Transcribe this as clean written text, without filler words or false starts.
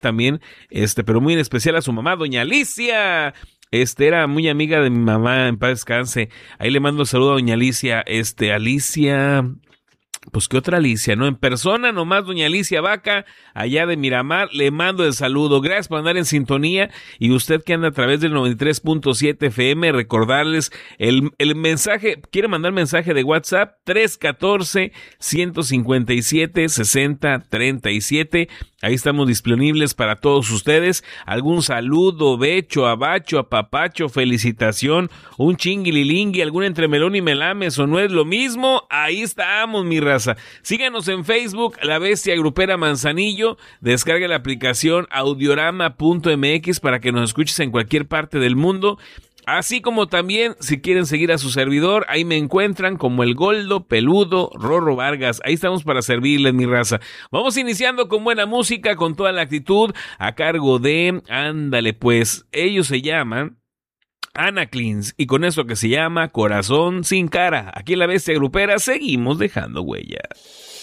también, pero muy en especial a su mamá, doña Alicia. Era muy amiga de mi mamá, en paz descanse. Ahí le mando un saludo a doña Alicia. Alicia, pues qué otra Alicia, ¿no? En persona nomás, doña Alicia Vaca, allá de Miramar, le mando el saludo. Gracias por andar en sintonía. Y usted que anda a través del 93.7 FM, recordarles el mensaje, quiere mandar mensaje de WhatsApp, 314-157-6037. Ahí estamos disponibles para todos ustedes. Algún saludo, becho, abacho, apapacho, felicitación, un chinguililingui, algún entremelón y melames, o no es lo mismo. Ahí estamos, mi raza. Síganos en Facebook, La Bestia Grupera Manzanillo. Descargue la aplicación audiorama.mx para que nos escuches en cualquier parte del mundo. Así como también, si quieren seguir a su servidor, ahí me encuentran como el Goldo Peludo Rorro Vargas. Ahí estamos para servirles, mi raza. Vamos iniciando con buena música, con toda la actitud, a cargo de, ándale pues, ellos se llaman Anaclins, y con eso que se llama Corazón sin Cara. Aquí en La Bestia Grupera seguimos dejando huella.